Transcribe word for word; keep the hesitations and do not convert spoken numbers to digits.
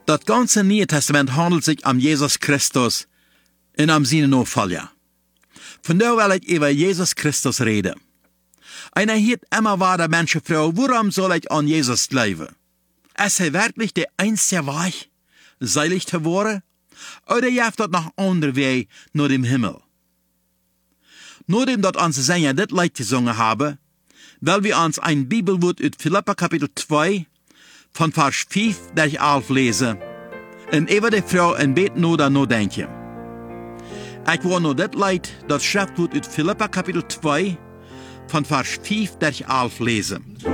Das ganze Neue Testament handelt sich um Jesus Christus und um seine Nachfolger. Von da will ich über Jesus Christus reden. Einer hört immer wieder Menschen fragen, warum soll ich an Jesus glauben? Ist er wirklich der einzige Weg, selig zu werden? Oder gibt es noch andere Wege nach dem Himmel? Nachdem dat unsere Sänger dit Lied gesungen haben, will wir uns ein Bibelwort aus Philipper Kapitel zwei von Vers fünf durch elf lesen und über die Frau ein Beten oder noch denken. Ich will nur dit Lied, das Schriftwort aus Philipper Kapitel zwei von Vers fünf durch elf lesen.